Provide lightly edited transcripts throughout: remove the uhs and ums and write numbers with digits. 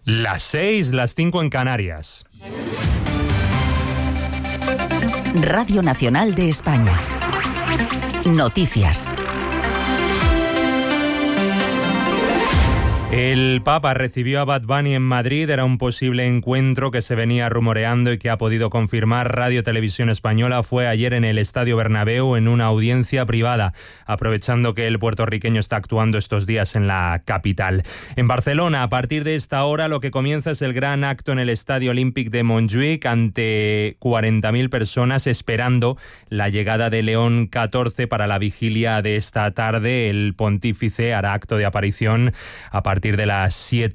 Las 6, las 5 en Canarias. Radio Nacional de España. Noticias. El Papa recibió a Bad Bunny en Madrid. Era un posible encuentro que se venía rumoreando y que ha podido confirmar Radio Televisión Española. Fue ayer en el Estadio Bernabéu en una audiencia privada, aprovechando que el puertorriqueño está actuando estos días en la capital. En Barcelona, a partir de esta hora, lo que comienza es el gran acto en el Estadio Olímpic de Montjuïc ante 40.000 personas esperando la llegada de León XIV para la vigilia de esta tarde. El pontífice hará acto de aparición a partir de las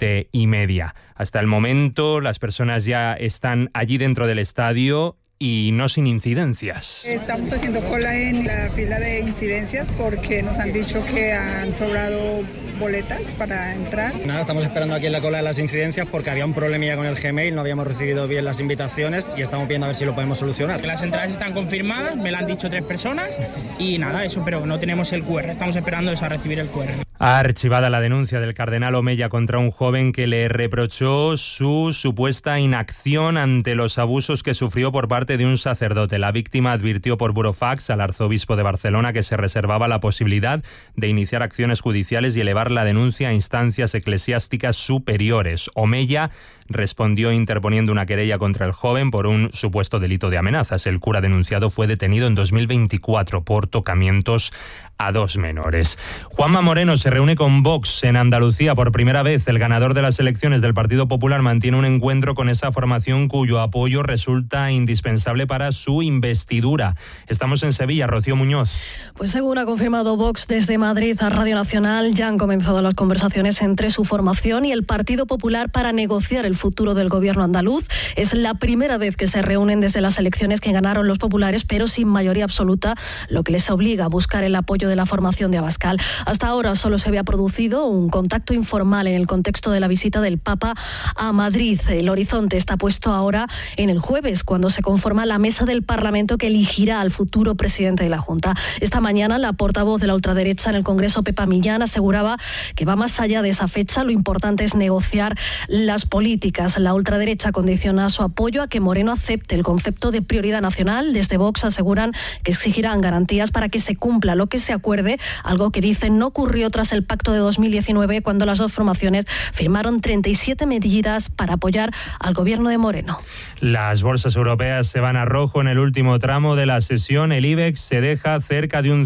7:30. Hasta el momento, las personas ya están allí dentro del estadio y no sin incidencias. Estamos haciendo cola en la fila de incidencias porque nos han dicho que han sobrado boletas para entrar. Nada, estamos esperando aquí en la cola de las incidencias porque había un problemilla con el Gmail, no habíamos recibido bien las invitaciones y estamos viendo a ver si lo podemos solucionar. Las entradas están confirmadas, me lo han dicho 3 personas y nada, eso, pero no tenemos el QR, estamos esperando eso, a recibir el QR. Archivada la denuncia del cardenal Omeya contra un joven que le reprochó su supuesta inacción ante los abusos que sufrió por parte de un sacerdote. La víctima advirtió por burofax al arzobispo de Barcelona que se reservaba la posibilidad de iniciar acciones judiciales y elevar la denuncia a instancias eclesiásticas superiores. Omeya respondió interponiendo una querella contra el joven por un supuesto delito de amenazas. El cura denunciado fue detenido en 2024 por tocamientos a 2 menores. Juanma Moreno se reúne con Vox en Andalucía por primera vez. El ganador de las elecciones del Partido Popular mantiene un encuentro con esa formación cuyo apoyo resulta indispensable para su investidura. Estamos en Sevilla, Rocío Muñoz. Pues según ha confirmado Vox desde Madrid a Radio Nacional, ya han comenzado las conversaciones entre su formación y el Partido Popular para negociar el futuro del gobierno andaluz. Es la primera vez que se reúnen desde las elecciones que ganaron los populares, pero sin mayoría absoluta, lo que les obliga a buscar el apoyo de la formación de Abascal. Hasta ahora solo se había producido un contacto informal en el contexto de la visita del Papa a Madrid. El horizonte está puesto ahora en el jueves, cuando se conforma la mesa del Parlamento que elegirá al futuro presidente de la Junta. Esta mañana la portavoz de la ultraderecha en el Congreso, Pepa Millán, aseguraba que va más allá de esa fecha. Lo importante es negociar las políticas. La ultraderecha condiciona su apoyo a que Moreno acepte el concepto de prioridad nacional. Desde Vox aseguran que exigirán garantías para que se cumpla lo que se acuerde, algo que dicen no ocurrió tras el pacto de 2019, cuando las dos formaciones firmaron 37 medidas para apoyar al gobierno de Moreno. Las bolsas europeas se van a rojo en el último tramo de la sesión. El IBEX se deja cerca de un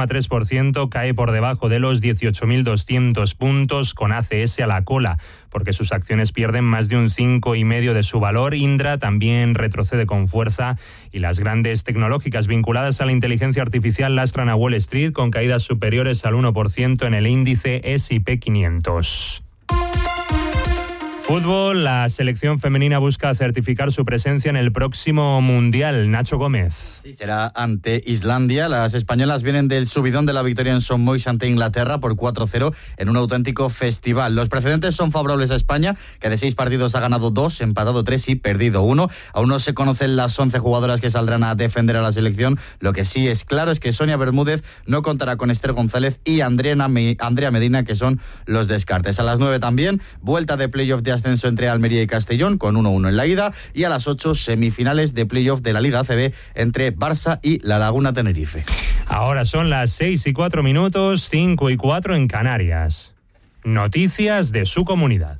0,3%, cae por debajo de los 18.200 puntos, con ACS a la cola, porque sus acciones pierden más de un 5,5% de su valor. Indra también retrocede con fuerza y las grandes tecnológicas vinculadas a la inteligencia artificial lastran a Wall Street con caídas superiores al 1% en el índice S&P 500. Fútbol, la selección femenina busca certificar su presencia en el próximo Mundial. Nacho Gómez. Sí, será ante Islandia. Las españolas vienen del subidón de la victoria en St. Mois ante Inglaterra por 4-0 en un auténtico festival. Los precedentes son favorables a España, que de 6 partidos ha ganado 2, empatado 3 y perdido 1. Aún no se conocen las 11 jugadoras que saldrán a defender a la selección. Lo que sí es claro es que Sonia Bermúdez no contará con Esther González y Andrea Medina, que son los descartes. A las 9 también, vuelta de playoff de ascenso entre Almería y Castellón con 1-1 en la ida, y a las 8 semifinales de playoff de la Liga ACB entre Barça y La Laguna Tenerife. Ahora son las 6:04, 5:04 en Canarias. Noticias de su comunidad.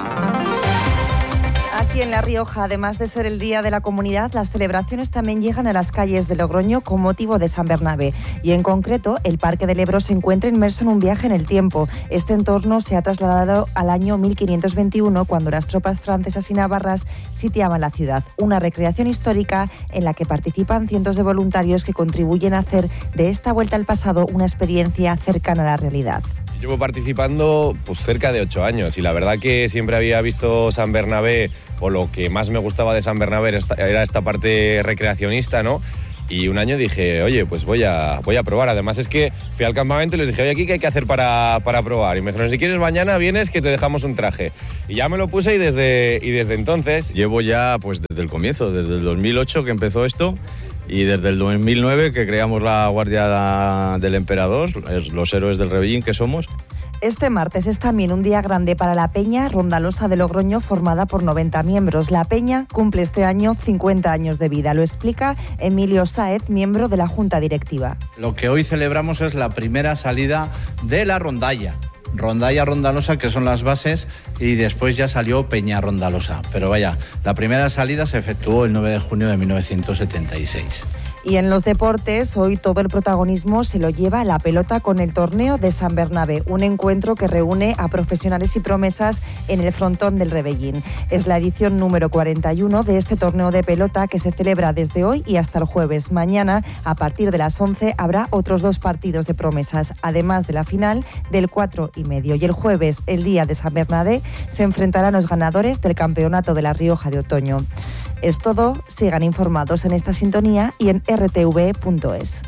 Aquí en La Rioja, además de ser el Día de la Comunidad, las celebraciones también llegan a las calles de Logroño con motivo de San Bernabé. Y en concreto, el Parque del Ebro se encuentra inmerso en un viaje en el tiempo. Este entorno se ha trasladado al año 1521, cuando las tropas francesas y navarras sitiaban la ciudad. Una recreación histórica en la que participan cientos de voluntarios que contribuyen a hacer de esta vuelta al pasado una experiencia cercana a la realidad. Llevo participando cerca de 8 años y la verdad que siempre había visto San Bernabé, o lo que más me gustaba de San Bernabé era esta parte recreacionista, ¿no? Y un año dije, oye, pues voy a probar. Además es que fui al campamento y les dije, oye, ¿aquí qué hay que hacer para probar? Y me dijeron, si quieres mañana vienes que te dejamos un traje. Y ya me lo puse y desde entonces... Llevo ya desde el comienzo, desde el 2008 que empezó esto, y desde el 2009 que creamos la Guardia del Emperador, los héroes del Rebellín que somos. Este martes es también un día grande para la Peña Rondalosa de Logroño, formada por 90 miembros. La Peña cumple este año 50 años de vida. Lo explica Emilio Sáez, miembro de la Junta Directiva. Lo que hoy celebramos es la primera salida de la rondalla. Rondalla Rondalosa, que son las bases, y después ya salió Peña Rondalosa. Pero vaya, la primera salida se efectuó el 9 de junio de 1976. Y en los deportes, hoy todo el protagonismo se lo lleva la pelota con el torneo de San Bernabé, un encuentro que reúne a profesionales y promesas en el frontón del Rebellín. Es la edición número 41 de este torneo de pelota que se celebra desde hoy y hasta el jueves. Mañana, a partir de las 11, habrá otros 2 partidos de promesas, además de la final del 4:30. Y el jueves, el día de San Bernabé, se enfrentarán los ganadores del Campeonato de La Rioja de Otoño. Es todo, sigan informados en esta sintonía y en rtv.es.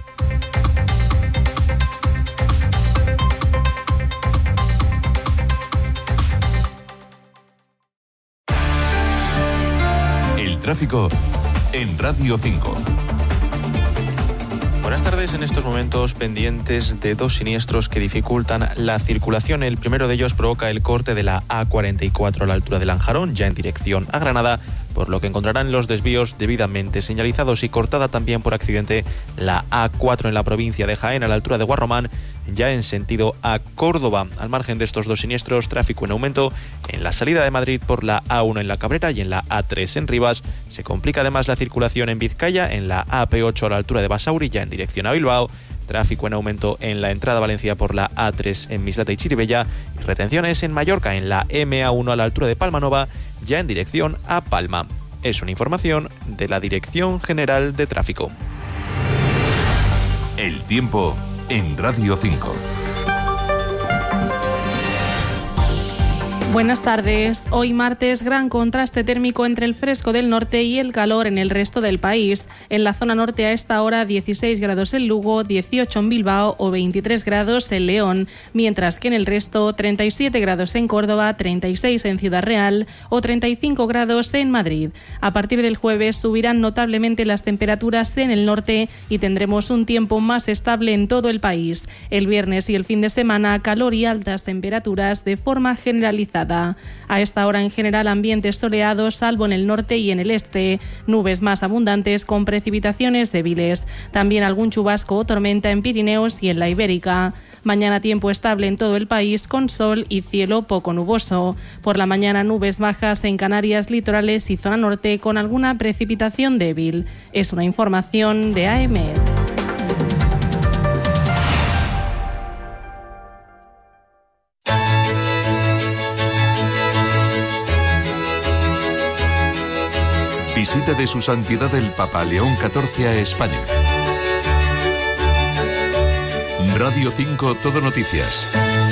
El tráfico en Radio 5. Buenas tardes. En estos momentos pendientes de 2 siniestros que dificultan la circulación. El primero de ellos provoca el corte de la A44 a la altura de Lanjarón, ya en dirección a Granada, por lo que encontrarán los desvíos debidamente señalizados, y cortada también por accidente la A4 en la provincia de Jaén a la altura de Guarromán, ya en sentido a Córdoba. Al margen de estos 2 siniestros, tráfico en aumento en la salida de Madrid por la A1 en La Cabrera y en la A3 en Rivas. Se complica además la circulación en Vizcaya en la AP8 a la altura de Basauri, ya en dirección a Bilbao. Tráfico en aumento en la entrada a Valencia por la A3 en Mislata y Chirivella, y retenciones en Mallorca en la MA1 a la altura de Palmanova, ya en dirección a Palma. Es una información de la Dirección General de Tráfico. El tiempo en Radio 5. Buenas tardes. Hoy martes, gran contraste térmico entre el fresco del norte y el calor en el resto del país. En la zona norte a esta hora 16 grados en Lugo, 18 en Bilbao o 23 grados en León, mientras que en el resto 37 grados en Córdoba, 36 en Ciudad Real o 35 grados en Madrid. A partir del jueves subirán notablemente las temperaturas en el norte y tendremos un tiempo más estable en todo el país. El viernes y el fin de semana, calor y altas temperaturas de forma generalizada. A esta hora en general ambientes soleados, salvo en el norte y en el este, nubes más abundantes con precipitaciones débiles. También algún chubasco o tormenta en Pirineos y en la Ibérica. Mañana tiempo estable en todo el país con sol y cielo poco nuboso. Por la mañana nubes bajas en Canarias, litorales y zona norte con alguna precipitación débil. Es una información de AEMET. Visita de su santidad el Papa León XIV a España. Radio 5 Todo Noticias.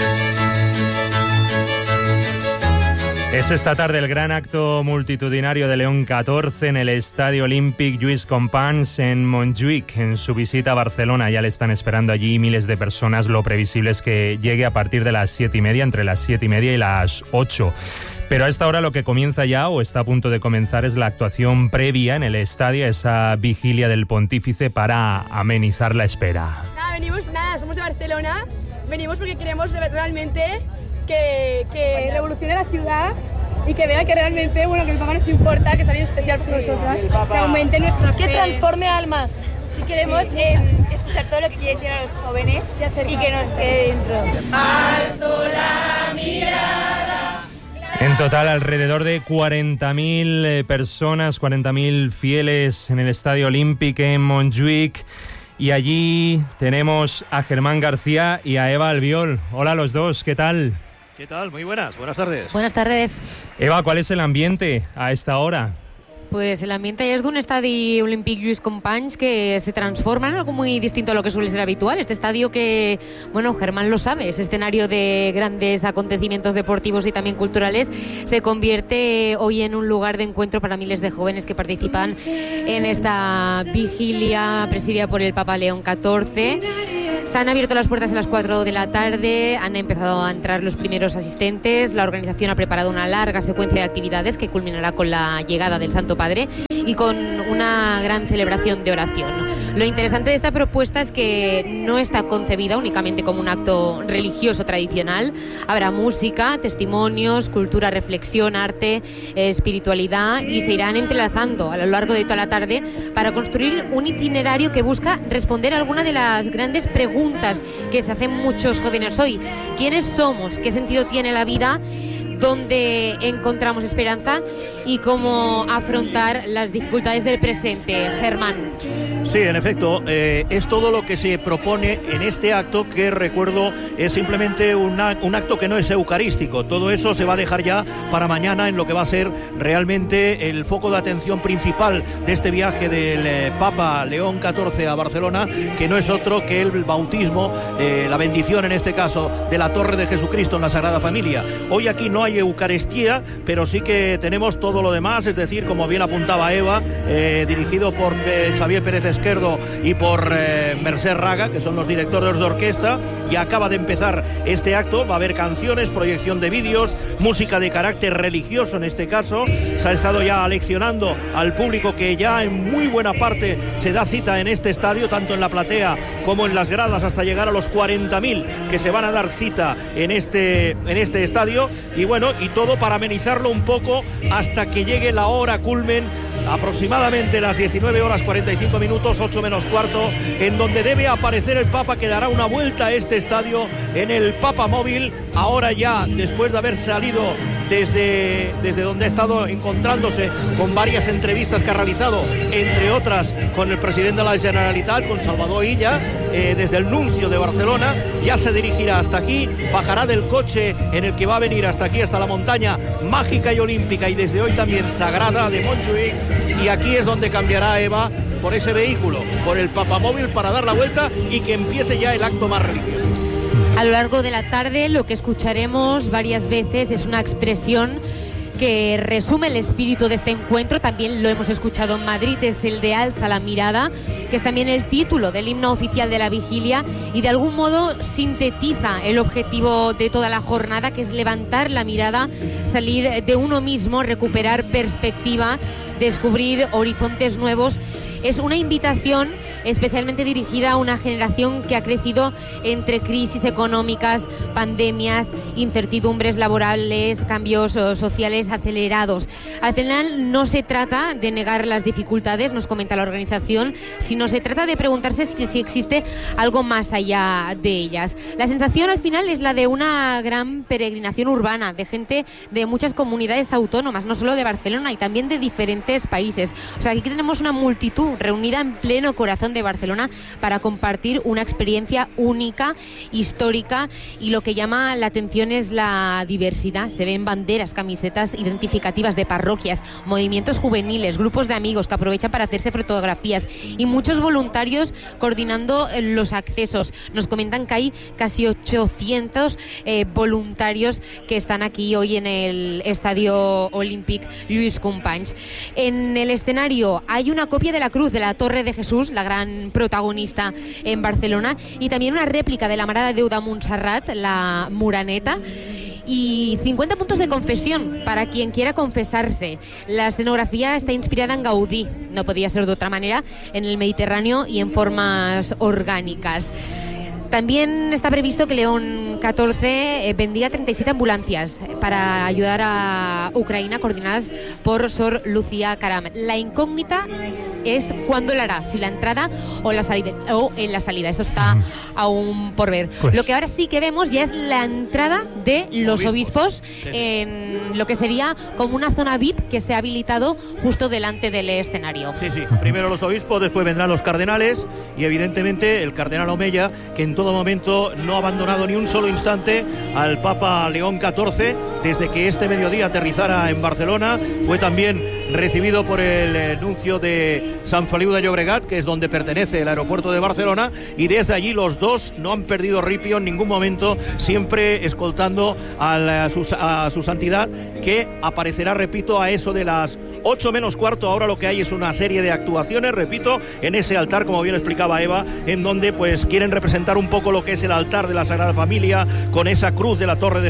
Es esta tarde el gran acto multitudinario de León XIV en el Estadio Olímpic Lluís Companys en Montjuïc. En su visita a Barcelona ya le están esperando allí miles de personas. Lo previsible es que llegue a partir de las 7:30, entre las 7:30 y las 8. Pero a esta hora lo que comienza ya o está a punto de comenzar es la actuación previa en el estadio, esa vigilia del pontífice para amenizar la espera. Somos de Barcelona, venimos porque queremos realmente que revolucione la ciudad y que vea que realmente, que el Papa nos importa, que es alguien especial por nosotras, que aumente nuestra fe. Que transforme almas. Si queremos escuchar todo lo que quiere decir a los jóvenes y que nos quede dentro. Alzo la mirada. En total, alrededor de 40.000 personas, 40.000 fieles en el Estadio Olímpic en Montjuïc. Y allí tenemos a Germán García y a Eva Albiol. Hola a los dos, ¿qué tal? ¿Qué tal? Muy buenas tardes. Buenas tardes. Eva, ¿cuál es el ambiente a esta hora? Pues el ambiente es de un estadio Olímpic Lluís Companys que se transforma en algo muy distinto a lo que suele ser habitual. Este estadio que, Germán lo sabe, es escenario de grandes acontecimientos deportivos y también culturales, se convierte hoy en un lugar de encuentro para miles de jóvenes que participan en esta vigilia presidida por el Papa León XIV. Se han abierto las puertas a las 4 de la tarde, han empezado a entrar los primeros asistentes, la organización ha preparado una larga secuencia de actividades que culminará con la llegada del Santo Padre y con una gran celebración de oración. Lo interesante de esta propuesta es que no está concebida únicamente como un acto religioso tradicional. Habrá música, testimonios, cultura, reflexión, arte, espiritualidad, y se irán entrelazando a lo largo de toda la tarde para construir un itinerario que busca responder a alguna de las grandes preguntas que se hacen muchos jóvenes hoy. ¿Quiénes somos? ¿Qué sentido tiene la vida? ¿Dónde encontramos esperanza? Y cómo afrontar las dificultades del presente. Germán. Sí, en efecto, es todo lo que se propone en este acto, que recuerdo es simplemente un acto que no es eucarístico. Todo eso se va a dejar ya para mañana en lo que va a ser realmente el foco de atención principal de este viaje del Papa León XIV a Barcelona, que no es otro que el bautismo, la bendición en este caso de la Torre de Jesucristo en la Sagrada Familia. Hoy aquí no hay Eucaristía, pero sí que tenemos todo lo demás, es decir, como bien apuntaba Eva, dirigido por Xavier Pérez Esquerdo y por Mercè Raga, que son los directores de orquesta. Ya acaba de empezar este acto, va a haber canciones, proyección de vídeos, música de carácter religioso en este caso. Se ha estado ya aleccionando al público, que ya en muy buena parte se da cita en este estadio, tanto en la platea como en las gradas, hasta llegar a los 40.000 que se van a dar cita en este estadio. Y bueno, y todo para amenizarlo un poco hasta que llegue la hora culmen, aproximadamente las 19 horas 45 minutos, 8 menos cuarto, en donde debe aparecer el Papa, que dará una vuelta a este estadio en el Papa Móvil, ahora ya después de haber salido desde donde ha estado encontrándose con varias entrevistas que ha realizado, entre otras con el presidente de la Generalitat, con Salvador Illa, desde el nuncio de Barcelona. Ya se dirigirá hasta aquí, bajará del coche en el que va a venir hasta aquí, hasta la montaña mágica y olímpica, y desde hoy también sagrada, de Montjuïc, y aquí es donde cambiará Eva por ese vehículo, por el Papamóvil, para dar la vuelta y que empiece ya el acto más religioso. A lo largo de la tarde lo que escucharemos varias veces es una expresión que resume el espíritu de este encuentro. También lo hemos escuchado en Madrid, es el de Alza la mirada, que es también el título del himno oficial de la vigilia y de algún modo sintetiza el objetivo de toda la jornada, que es levantar la mirada, salir de uno mismo, recuperar perspectiva, descubrir horizontes nuevos. Es una invitación especialmente dirigida a una generación que ha crecido entre crisis económicas, pandemias, incertidumbres laborales, cambios sociales acelerados. Al final no se trata de negar las dificultades, nos comenta la organización, sino se trata de preguntarse si existe algo más allá de ellas. La sensación al final es la de una gran peregrinación urbana, de gente de muchas comunidades autónomas, no solo de Barcelona, y también de diferentes países. O sea, aquí tenemos una multitud reunida en pleno corazón de Barcelona para compartir una experiencia única, histórica, y lo que llama la atención es la diversidad. Se ven banderas, camisetas identificativas de parroquias, movimientos juveniles, grupos de amigos que aprovechan para hacerse fotografías y muchos voluntarios coordinando los accesos. Nos comentan que hay casi 800 voluntarios que están aquí hoy en el Estadio Olímpic Lluís Companys. En el escenario hay una copia de la cruz de la Torre de Jesús, la gran protagonista en Barcelona, y también una réplica de la Mare de Déu de Montserrat, la Moreneta, y 50 puntos de confesión para quien quiera confesarse. La escenografía está inspirada en Gaudí, no podía ser de otra manera, en el Mediterráneo y en formas orgánicas. También está previsto que León XIV bendiga 37 ambulancias para ayudar a Ucrania, coordinadas por Sor Lucía Caram. La incógnita es cuándo lo hará, si la entrada o la salida, o en la salida. Eso está aún por ver. Pues lo que ahora sí que vemos ya es la entrada de los obispos en lo que sería como una zona VIP que se ha habilitado justo delante del escenario. Sí, sí. Primero los obispos, después vendrán los cardenales y evidentemente el cardenal Omeya, que en todo momento no ha abandonado ni un solo instante al Papa León XIV desde que este mediodía aterrizara en Barcelona. Fue también recibido por el nuncio de Sant Feliu de Llobregat, que es donde pertenece el aeropuerto de Barcelona, y desde allí los dos no han perdido ripio en ningún momento, siempre escoltando a su santidad, que aparecerá, repito, a eso de las 8 menos cuarto. Ahora lo que hay es una serie de actuaciones, repito, en ese altar, como bien explicaba Eva, en donde pues quieren representar un poco lo que es el altar de la Sagrada Familia, con esa cruz de la Torre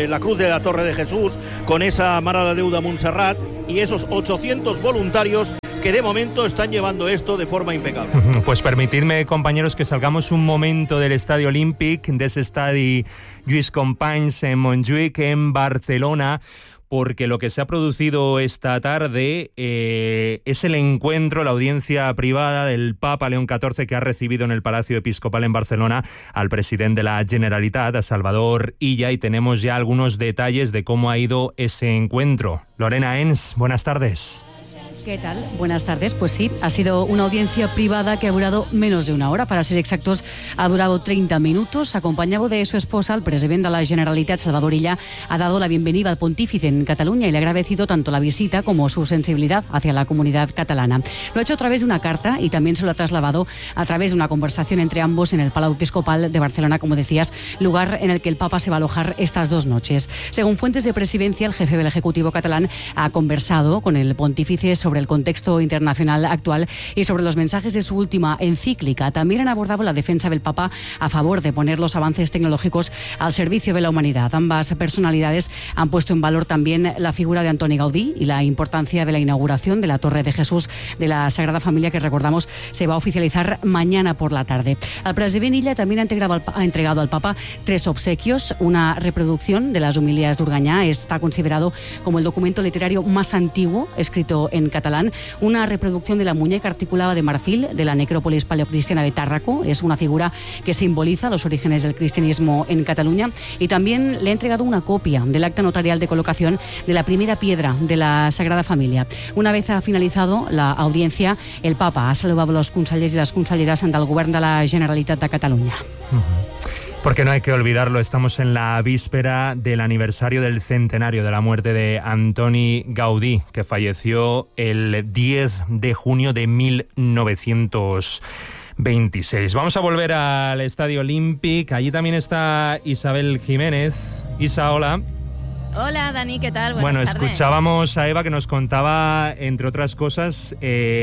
de Jesús, con esa Mare de Déu de Montserrat, y esos 800 voluntarios que de momento están llevando esto de forma impecable. Pues permitidme, compañeros, que salgamos un momento del Estadio Olímpic, de ese Estadi Lluís Companys en Montjuïc, en Barcelona, porque lo que se ha producido esta tarde es el encuentro, la audiencia privada del Papa León XIV, que ha recibido en el Palacio Episcopal en Barcelona al presidente de la Generalitat, a Salvador Illa, y tenemos ya algunos detalles de cómo ha ido ese encuentro. Lorena Ens, buenas tardes. ¿Qué tal? Buenas tardes. Pues sí, ha sido una audiencia privada que ha durado menos de una hora. Para ser exactos, ha durado 30 minutos. Acompañado de su esposa, el presidente de la Generalitat, Salvador Illa, ha dado la bienvenida al pontífice en Cataluña y le ha agradecido tanto la visita como su sensibilidad hacia la comunidad catalana. Lo ha hecho a través de una carta y también se lo ha trasladado a través de una conversación entre ambos en el Palau Episcopal de Barcelona, como decías, lugar en el que el Papa se va a alojar estas 2 noches. Según fuentes de presidencia, el jefe del Ejecutivo catalán ha conversado con el pontífice sobre el contexto internacional actual y sobre los mensajes de su última encíclica. También han abordado la defensa del Papa a favor de poner los avances tecnológicos al servicio de la humanidad. Ambas personalidades han puesto en valor también la figura de Antoni Gaudí y la importancia de la inauguración de la Torre de Jesús de la Sagrada Familia, que recordamos se va a oficializar mañana por la tarde. El presidente Illa también ha entregado al Papa 3 obsequios. Una reproducción de las homilías d'Urganyà, está considerado como el documento literario más antiguo escrito en catalán. Una reproducción de la muñeca articulada de marfil de la necrópolis paleocristiana de Tárraco. Es una figura que simboliza los orígenes del cristianismo en Cataluña. Y también le ha entregado una copia del acta notarial de colocación de la primera piedra de la Sagrada Familia. Una vez ha finalizado la audiencia, el Papa ha saludado a los consellers y las conselleres del Govern de la Generalitat de Cataluña. Porque no hay que olvidarlo, estamos en la víspera del aniversario del centenario de la muerte de Antoni Gaudí, que falleció el 10 de junio de 1926. Vamos a volver al Estadio Olímpic. Allí también está Isabel Jiménez. Isa, hola. Hola, Dani, ¿qué tal? Bueno, Buenas tardes. escuchábamos a Eva que nos contaba, entre otras cosas,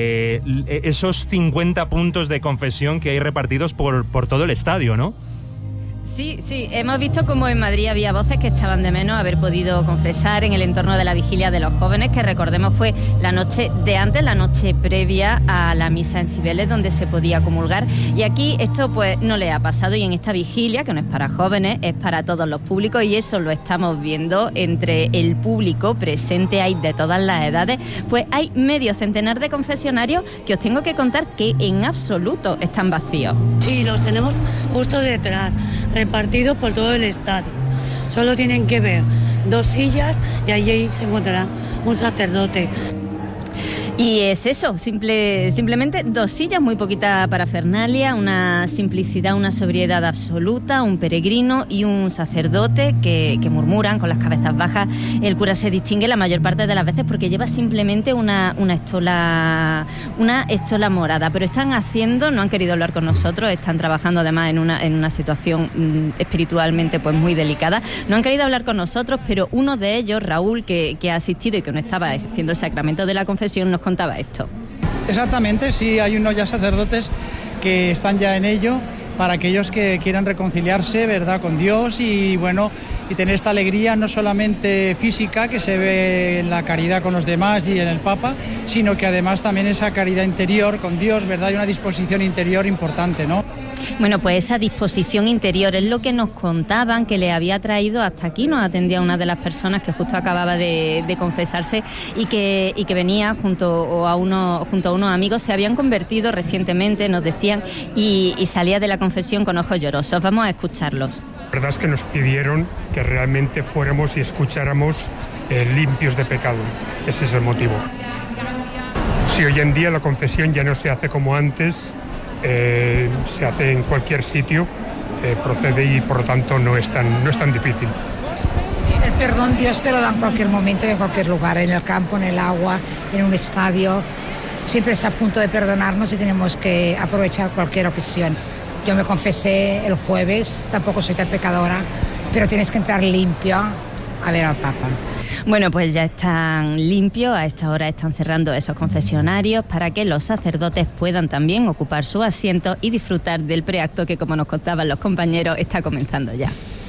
esos 50 puntos de confesión que hay repartidos por todo el estadio, ¿no? Sí, hemos visto como en Madrid había voces que echaban de menos haber podido confesar en el entorno de la vigilia de los jóvenes, que recordemos fue la noche de antes, la noche previa a la misa en Cibeles, donde se podía comulgar. Y aquí esto pues no le ha pasado, y en esta vigilia, que no es para jóvenes, es para todos los públicos, y eso lo estamos viendo entre el público presente. Hay de todas las edades, pues hay medio centenar de confesionarios que os tengo que contar que en absoluto están vacíos. Sí, los tenemos justo detrás, repartidos por todo el estadio. Solo tienen que ver 2 sillas y allí se encontrará un sacerdote. Y es eso, simplemente 2 sillas, muy poquita parafernalia, una simplicidad, una sobriedad absoluta, un peregrino y un sacerdote que murmuran con las cabezas bajas. El cura se distingue la mayor parte de las veces porque lleva simplemente una estola morada, pero no han querido hablar con nosotros, están trabajando además en una situación espiritualmente pues muy delicada. No han querido hablar con nosotros, pero uno de ellos, Raúl, que ha asistido y que no estaba ejerciendo el sacramento de la confesión, nos contaba esto. Exactamente, sí, hay unos ya sacerdotes que están ya en ello, para aquellos que quieran reconciliarse, ¿verdad?, con Dios y bueno, y tener esta alegría no solamente física que se ve en la caridad con los demás y en el Papa, sino que además también esa caridad interior con Dios, ¿verdad?, y una disposición interior importante, ¿no? Bueno, pues esa disposición interior es lo que nos contaban que le había traído hasta aquí. Nos atendía una de las personas que justo acababa de confesarse y que venía junto a unos amigos. Se habían convertido recientemente, nos decían, y salía de la confesión con ojos llorosos. Vamos a escucharlos. La verdad es que nos pidieron que realmente fuéramos y escucháramos limpios de pecado. Ese es el motivo. Si hoy en día la confesión ya no se hace como antes, se hace en cualquier sitio, procede y por lo tanto no es tan difícil. El perdón Dios te lo da en cualquier momento y en cualquier lugar, en el campo, en el agua, en un estadio. Siempre está a punto de perdonarnos y tenemos que aprovechar cualquier ocasión. Yo me confesé el jueves, tampoco soy tan pecadora, pero tienes que entrar limpio a ver al Papa. Bueno, pues ya están limpios, a esta hora están cerrando esos confesionarios para que los sacerdotes puedan también ocupar su asiento y disfrutar del preacto que, como nos contaban los compañeros, está comenzando ya.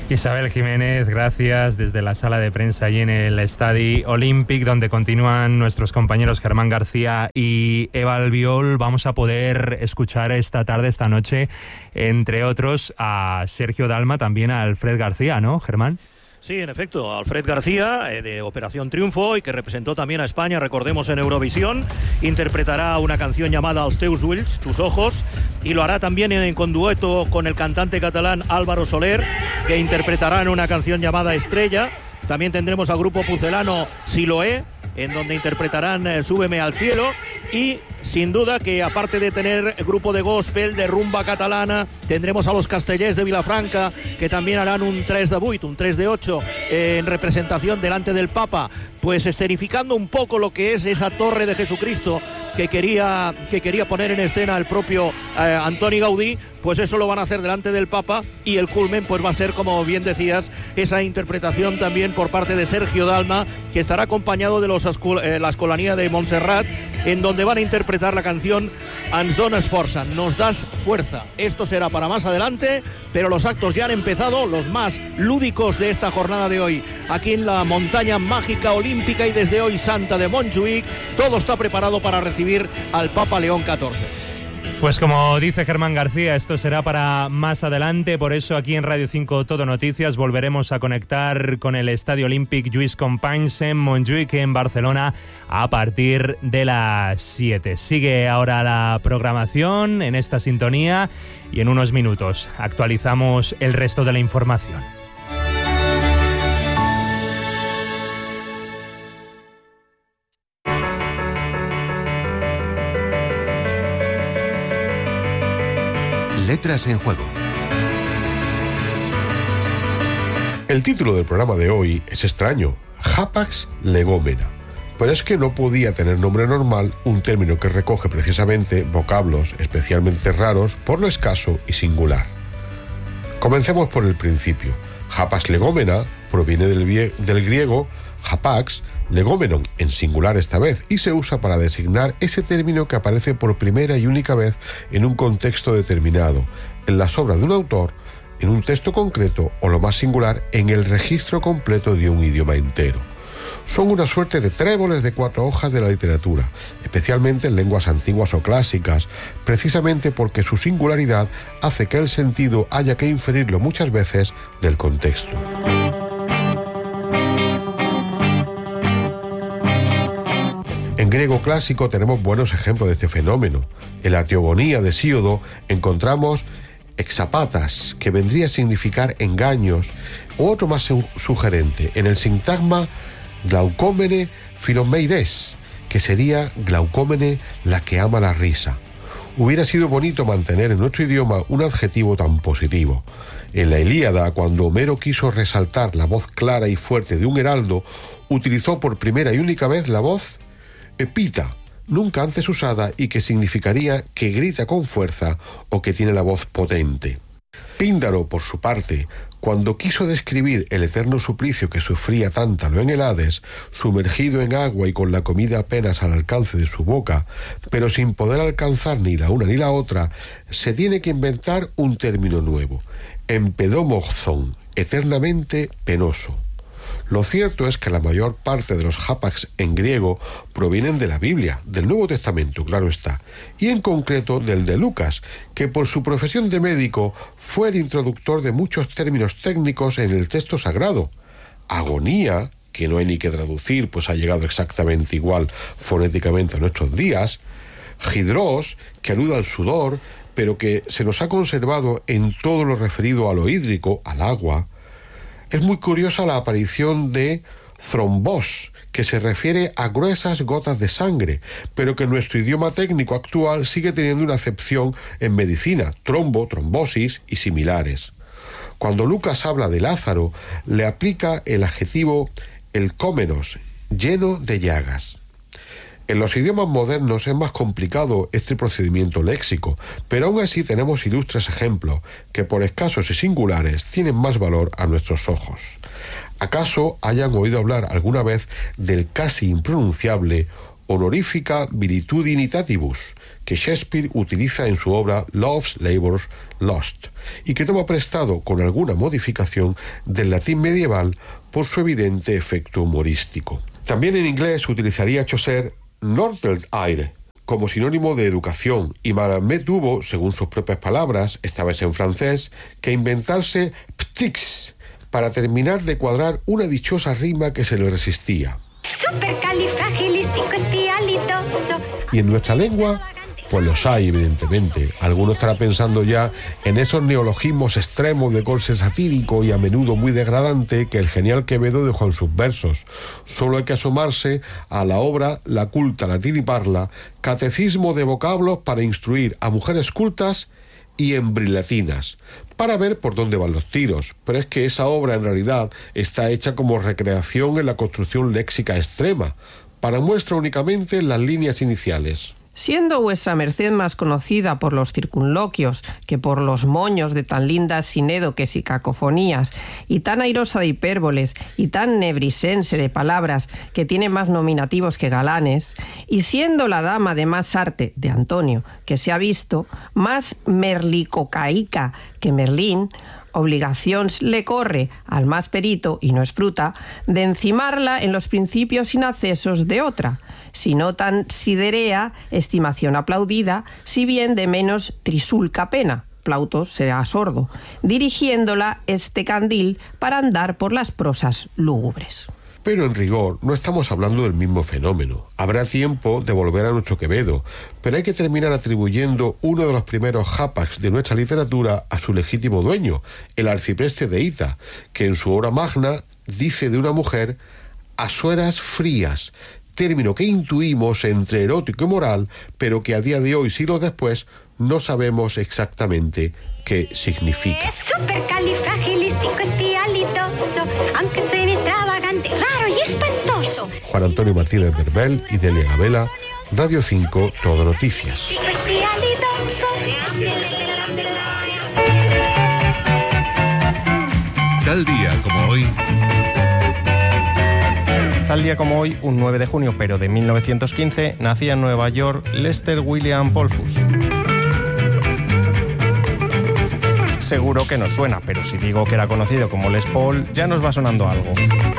Isabel Jiménez, gracias desde la sala de prensa allí en el Estadi Olímpic, donde continúan nuestros compañeros Germán García y Eva Albiol. Vamos a poder escuchar esta noche, entre otros, a Sergio Dalma, también a Alfred García, ¿no, Germán? Sí, en efecto, Alfred García, de Operación Triunfo, y que representó también a España, recordemos, en Eurovisión, interpretará una canción llamada Els teus ulls, tus ojos, y lo hará también con dueto con el cantante catalán Álvaro Soler, que interpretarán una canción llamada Estrella. También tendremos al grupo pucelano Siloé, en donde interpretarán Súbeme al cielo, y sin duda que aparte de tener grupo de gospel, de rumba catalana, tendremos a los Castellers de Vilafranca, que también harán un 3 de 8, un 3 de 8 en representación delante del Papa, pues escenificando un poco lo que es esa torre de Jesucristo que quería poner en escena el propio Antoni Gaudí. Pues eso lo van a hacer delante del Papa, y el culmen pues va a ser, como bien decías, esa interpretación también por parte de Sergio Dalma, que estará acompañado de la Escolanía de Montserrat, en donde van a interpretar la canción Ens dones força, nos das fuerza. Esto será para más adelante, pero los actos ya han empezado, los más lúdicos de esta jornada de hoy, aquí en la montaña mágica olímpica y desde hoy santa de Montjuïc. Todo está preparado para recibir al Papa León XIV. Pues como dice Germán García, esto será para más adelante, por eso aquí en Radio 5 Todo Noticias volveremos a conectar con el Estadio Olímpic Lluís Companys en Montjuïc, en Barcelona, a partir de las 7. Sigue ahora la programación en esta sintonía y en unos minutos actualizamos el resto de la información. Letras en juego. El título del programa de hoy es extraño: Hapax legomena. Pero es que no podía tener nombre normal un término que recoge precisamente vocablos especialmente raros por lo escaso y singular. Comencemos por el principio. Hapax legomena proviene del griego hapax, legomenon, en singular esta vez, y se usa para designar ese término que aparece por primera y única vez en un contexto determinado, en las obras de un autor, en un texto concreto o, lo más singular, en el registro completo de un idioma entero. Son una suerte de tréboles de 4 hojas de la literatura, especialmente en lenguas antiguas o clásicas, precisamente porque su singularidad hace que el sentido haya que inferirlo muchas veces del contexto. En griego clásico tenemos buenos ejemplos de este fenómeno. En la Teogonía de Hesíodo encontramos exapatas, que vendría a significar engaños, o otro más sugerente, en el sintagma glaucómene filomeides, que sería glaucómene, la que ama la risa. Hubiera sido bonito mantener en nuestro idioma un adjetivo tan positivo. En la Ilíada, cuando Homero quiso resaltar la voz clara y fuerte de un heraldo, utilizó por primera y única vez la voz epita, nunca antes usada, y que significaría que grita con fuerza o que tiene la voz potente. Píndaro, por su parte, cuando quiso describir el eterno suplicio que sufría Tántalo en el Hades, sumergido en agua y con la comida apenas al alcance de su boca, pero sin poder alcanzar ni la una ni la otra, se tiene que inventar un término nuevo: empedomozón, eternamente penoso. Lo cierto es que la mayor parte de los hapax en griego provienen de la Biblia, del Nuevo Testamento, claro está, y en concreto del de Lucas, que por su profesión de médico fue el introductor de muchos términos técnicos en el texto sagrado. Agonía, que no hay ni que traducir, pues ha llegado exactamente igual fonéticamente a nuestros días. Hidros, que alude al sudor, pero que se nos ha conservado en todo lo referido a lo hídrico, al agua. Es muy curiosa la aparición de thrombos, que se refiere a gruesas gotas de sangre, pero que en nuestro idioma técnico actual sigue teniendo una acepción en medicina: trombo, trombosis y similares. Cuando Lucas habla de Lázaro, le aplica el adjetivo elcómenos, lleno de llagas. En los idiomas modernos es más complicado este procedimiento léxico, pero aún así tenemos ilustres ejemplos que, por escasos y singulares, tienen más valor a nuestros ojos. ¿Acaso hayan oído hablar alguna vez del casi impronunciable honorífica viritudinitatibus, que Shakespeare utiliza en su obra Love's Labour's Lost, y que toma prestado con alguna modificación del latín medieval por su evidente efecto humorístico. También en inglés utilizaría Chaucer Nortelaire como sinónimo de educación, y Mahomet tuvo, según sus propias palabras, esta vez en francés, que inventarse ptix para terminar de cuadrar una dichosa rima que se le resistía. Y en nuestra lengua, pues los hay, evidentemente. Alguno estará pensando ya en esos neologismos extremos de corte satírico y a menudo muy degradante que el genial Quevedo dejó en sus versos. Solo hay que asomarse a la obra La culta latiniparla, catecismo de vocablos para instruir a mujeres cultas y embrilatinas, para ver por dónde van los tiros. Pero es que esa obra en realidad está hecha como recreación en la construcción léxica extrema, para muestra únicamente las líneas iniciales. Siendo vuestra merced más conocida por los circunloquios que por los moños de tan lindas sinédoques y cacofonías, y tan airosa de hipérboles y tan nebrisense de palabras que tiene más nominativos que galanes, y siendo la dama de más arte de Antonio que se ha visto, más merlicocaica que Merlín, obligación le corre al más perito, y no es fruta, de encimarla en los principios sin accesos de otra, sino tan siderea estimación aplaudida, si bien de menos trisulca pena, Plauto será sordo, dirigiéndola este candil para andar por las prosas lúgubres. Pero en rigor no estamos hablando del mismo fenómeno. Habrá tiempo de volver a nuestro Quevedo, pero hay que terminar atribuyendo uno de los primeros jápacs de nuestra literatura a su legítimo dueño, el arcipreste de Hita, que en su obra magna dice de una mujer a sueras frías, término que intuimos entre erótico y moral, pero que a día de hoy, siglos después, no sabemos exactamente qué significa. Es supercalifragilístico-espialidoso, aunque suene extravagante, raro y espantoso. Juan Antonio Martínez Berbel y Delia Gabela, Radio 5, Todo Noticias. Tal día como hoy... Tal día como hoy, un 9 de junio, pero de 1915, nacía en Nueva York Lester William Polfus. Seguro que nos suena, pero si digo que era conocido como Les Paul, ya nos va sonando algo.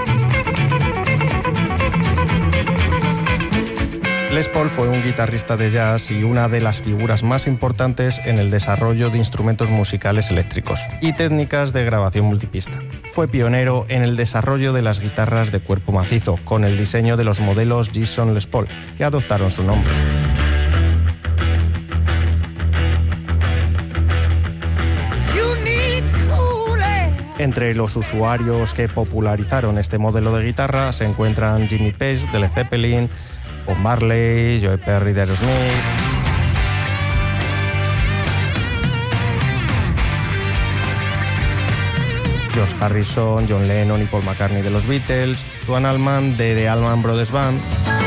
Les Paul fue un guitarrista de jazz y una de las figuras más importantes en el desarrollo de instrumentos musicales eléctricos y técnicas de grabación multipista. Fue pionero en el desarrollo de las guitarras de cuerpo macizo, con el diseño de los modelos Gibson Les Paul, que adoptaron su nombre. Entre los usuarios que popularizaron este modelo de guitarra se encuentran Jimmy Page de Led Zeppelin, Bob Marley, Joe Perry de Aerosmith, George Harrison, John Lennon y Paul McCartney de los Beatles, Duane Allman de The Allman Brothers Band,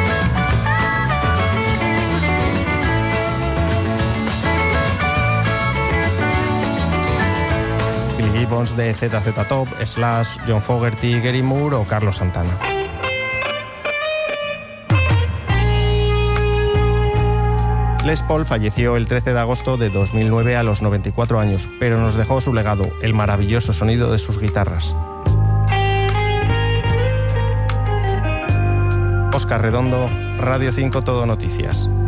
Billy Gibbons de ZZ Top, Slash, John Fogerty, Gary Moore o Carlos Santana. Les Paul falleció el 13 de agosto de 2009 a los 94 años, pero nos dejó su legado, el maravilloso sonido de sus guitarras. Óscar Redondo, Radio 5 Todo Noticias.